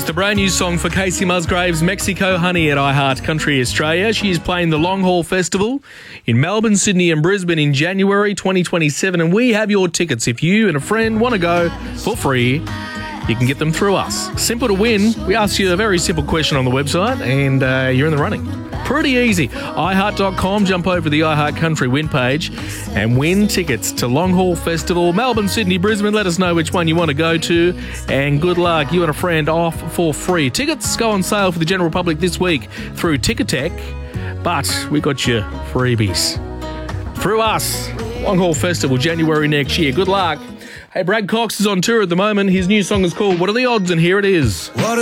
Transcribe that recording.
It's the brand new song for Casey Musgraves, Mexico Honey at iHeart Country Australia. She is playing the Long Haul Festival in Melbourne, Sydney and Brisbane in January 2027. And we have your tickets. If you and a friend want to go for free, you can get them through us. Simple to win. We ask you a very simple question on the website and you're in the running. Pretty easy. iHeart.com, jump over the iHeart Country win page and win tickets to Long Haul Festival, Melbourne, Sydney, Brisbane. Let us know which one you want to go to and good luck. You and a friend off for free. Tickets go on sale for the general public this week through Ticketek, but we got your freebies through us. Long Haul Festival, January next year. Good luck. Hey, Brad Cox is on tour at the moment. His new song is called What Are the Odds? And here it is.